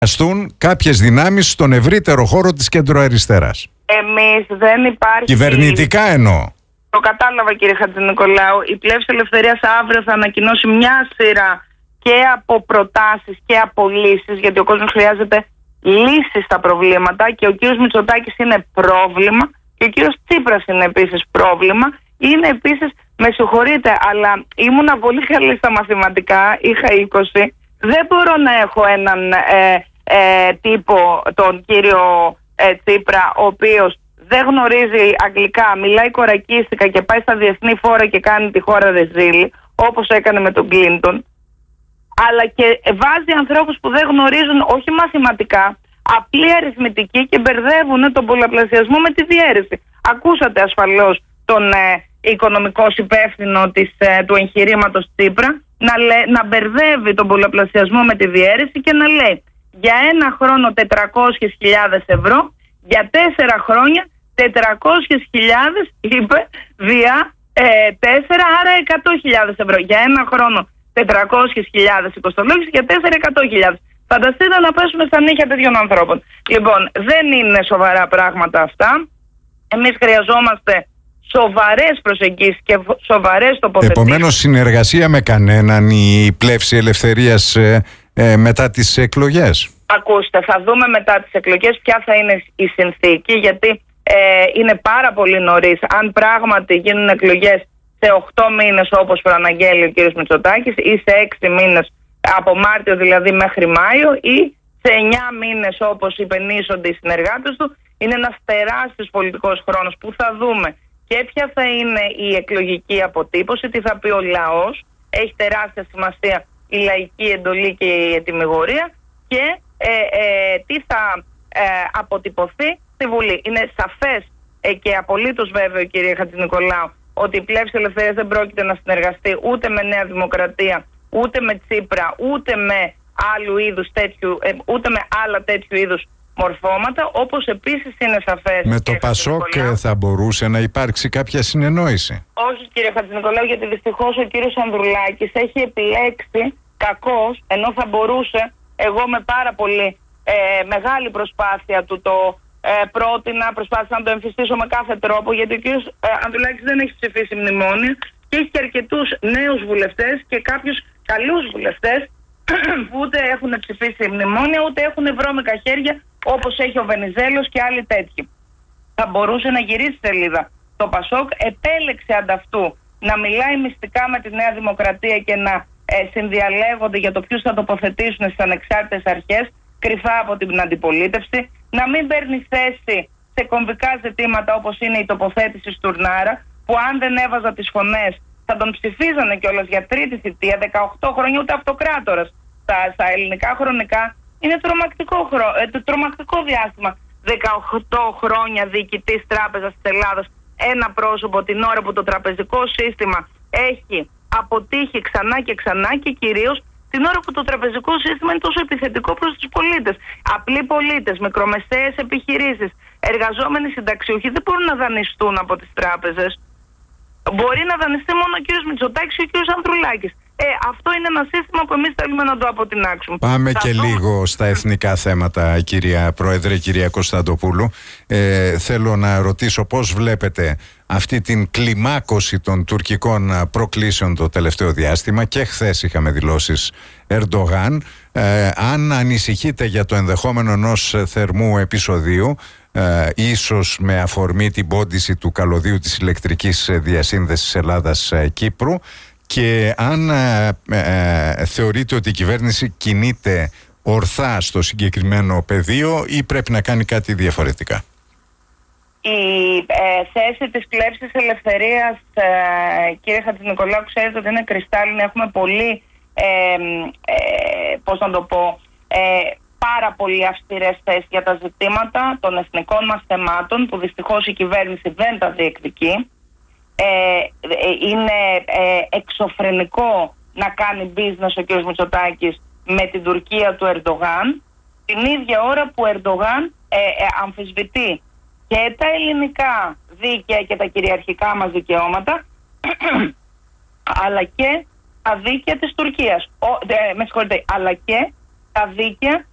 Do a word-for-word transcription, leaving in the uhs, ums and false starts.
αστούν κάποιες δυνάμεις στον ευρύτερο χώρο της κεντροαριστεράς. Εμείς δεν υπάρχει... Κυβερνητικά εννοώ. Το κατάλαβα, κύριε Χατζηνικολάου. Η Πλεύση Ελευθερίας αύριο θα ανακοινώσει μια σειρά και από προτάσεις και από λύσεις, γιατί ο κόσμος χρειάζεται λύσεις στα προβλήματα και ο κύριος Μητσοτάκης είναι πρόβλημα και ο κύριος Τσίπρας είναι επίσης πρόβλημα. Είναι επίσης, με συγχωρείτε, αλλά ήμουνα πολύ καλή στα μαθηματικά, είχα είκοσι. Δεν μπορώ να έχω έναν ε, ε, τύπο, τον κύριο ε, Τσίπρα, ο οποίος δεν γνωρίζει αγγλικά, μιλάει κορακίστικα και πάει στα διεθνή φόρα και κάνει τη χώρα ρεζίλη, όπως έκανε με τον Κλίντον, αλλά και βάζει ανθρώπους που δεν γνωρίζουν όχι μαθηματικά, απλή αριθμητική και μπερδεύουν τον πολλαπλασιασμό με τη διαίρεση. Ακούσατε ασφαλώς τον ε, οικονομικός υπεύθυνο της, ε, του εγχειρήματος Τσίπρα να, λέ, να μπερδεύει τον πολλαπλασιασμό με τη διαίρεση και να λέει για ένα χρόνο τετρακόσιες χιλιάδες ευρώ, για τέσσερα χρόνια τετρακόσιες χιλιάδες, είπε, δια ε, τέσσερα, άρα εκατό χιλιάδες ευρώ. Για ένα χρόνο τετρακόσιες χιλιάδες οικοστολόγηση, για τέσσερα εκατό χιλιάδες. Φανταστείτε να πέσουμε στα νύχια τέτοιων ανθρώπων. Λοιπόν, δεν είναι σοβαρά πράγματα αυτά. Εμείς χρειαζόμαστε σοβαρές προσεγγίσεις και σοβαρές τοποθετήσεις. Επομένως, συνεργασία με κανέναν η Πλεύση Ελευθερίας ε, ε, μετά τις εκλογές. Ακούστε, θα δούμε μετά τις εκλογές ποια θα είναι η συνθήκη, γιατί ε, είναι πάρα πολύ νωρίς. Αν πράγματι γίνουν εκλογές σε οκτώ μήνες όπως προαναγγέλει ο κ. Μητσοτάκης, ή σε έξι μήνες, από Μάρτιο δηλαδή μέχρι Μάιο, ή σε εννιά μήνες όπως υπενήσονται οι συνεργάτες του, είναι ένας τεράστιος πολιτικός χρόνος που θα δούμε και ποια θα είναι η εκλογική αποτύπωση, τι θα πει ο λαός, έχει τεράστια σημασία η λαϊκή εντολή και η ετυμηγορία, και ε, ε, τι θα ε, αποτυπωθεί στη Βουλή. Είναι σαφές ε, και απολύτως βέβαιο, κύριε Χατζηνικολάου, ότι η Πλεύση Ελευθερίας δεν πρόκειται να συνεργαστεί ούτε με Νέα Δημοκρατία, ούτε με Τσίπρα, ούτε με, άλλου είδους τέτοιου, ε, ούτε με άλλα τέτοιου είδους μορφώματα, όπως επίσης είναι σαφές. Με το Πασόκ θα μπορούσε να υπάρξει κάποια συνεννόηση? Όχι, κύριε Χατζηνικολάου, γιατί δυστυχώς ο κύριος Ανδρουλάκης έχει επιλέξει κακώς, ενώ θα μπορούσε, εγώ με πάρα πολύ ε, μεγάλη προσπάθεια του το ε, πρότεινα, προσπάθησα να το εμφυστήσω με κάθε τρόπο, γιατί ο κύριος ε, Ανδρουλάκης δεν έχει ψηφίσει μνημόνιο και έχει και αρκετούς νέους βουλευτές και κάποιους καλούς βουλευτές που ούτε έχουν ψηφίσει μνημόνια, ούτε έχουν βρώμικα χέρια, όπως έχει ο Βενιζέλος και άλλοι τέτοιοι. Θα μπορούσε να γυρίσει σελίδα. Το Πασόκ επέλεξε ανταυτού να μιλάει μυστικά με τη Νέα Δημοκρατία και να ε, συνδιαλέγονται για το ποιους θα τοποθετήσουν στις ανεξάρτητες αρχές, κρυφά από την αντιπολίτευση, να μην παίρνει θέση σε κομβικά ζητήματα όπως είναι η τοποθέτηση Στουρνάρα, που αν δεν έβαζα τις φωνές θα τον ψηφίζανε κιόλας για τρίτη θητεία, δεκαοκτώ χρόνια, ούτε αυτοκράτορας. Στα, στα ελληνικά χρονικά είναι τρομακτικό, χρο, ε, τρομακτικό διάστημα. δεκαοκτώ χρόνια διοικητής Τράπεζας της Ελλάδας, ένα πρόσωπο, την ώρα που το τραπεζικό σύστημα έχει αποτύχει ξανά και ξανά, και κυρίως την ώρα που το τραπεζικό σύστημα είναι τόσο επιθετικό προς τους πολίτες. Απλοί πολίτες, μικρομεσαίες επιχειρήσεις, εργαζόμενοι συνταξιούχοι δεν μπορούν να δανειστούν από τις τράπεζες. Μπορεί να δανειστεί μόνο ο κύριος Μητσοτάκης και ο κύριος Ανδρουλάκης. Ε, αυτό είναι ένα σύστημα που εμείς θέλουμε να το αποτινάξουμε. Πάμε και αυτό... λίγο στα εθνικά θέματα, κυρία Πρόεδρε, κυρία Κωνσταντοπούλου. Ε, θέλω να ρωτήσω πώς βλέπετε αυτή την κλιμάκωση των τουρκικών προκλήσεων το τελευταίο διάστημα, και χθες είχαμε δηλώσεις Ερντογάν. Ε, αν ανησυχείτε για το ενδεχόμενο ενός θερμού επεισοδίου, Ε, ίσως με αφορμή την πόντιση του καλωδίου της ηλεκτρικής διασύνδεσης Ελλάδας-Κύπρου, και αν ε, ε, θεωρείτε ότι η κυβέρνηση κινείται ορθά στο συγκεκριμένο πεδίο ή πρέπει να κάνει κάτι διαφορετικά. Η ε, θέση της Πλεύσης Ελευθερίας, ε, κύριε Χατζηνικολάου, ξέρετε ότι είναι κρυστάλλινη. Έχουμε πολύ, ε, ε, πώς να το πω, ε, πάρα πολύ αυστηρές θέσεις για τα ζητήματα των εθνικών μας θεμάτων, που δυστυχώς η κυβέρνηση δεν τα διεκδικεί. Ε, είναι ε, εξωφρενικό να κάνει business ο κ. Μητσοτάκης με την Τουρκία του Ερντογάν, την ίδια ώρα που ο Ερντογάν ε, ε, αμφισβητεί και τα ελληνικά δίκαια και τα κυριαρχικά μας δικαιώματα, αλλά και τα δίκαια της Τουρκίας. Ο, ε, με συγχωρείτε, αλλά και τα δίκαια